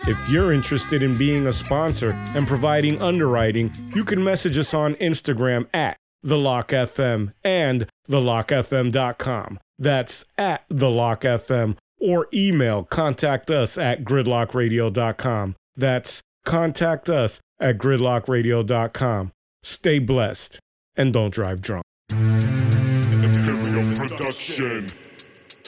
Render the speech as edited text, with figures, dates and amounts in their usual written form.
If you're interested in being a sponsor and providing underwriting, you can message us on Instagram at TheLockFM and TheLockFM.com. That's at TheLockFM, or email contact us at gridlockradio.com. That's contact us at gridlockradio.com. Stay blessed and don't drive drunk. Imperial Production.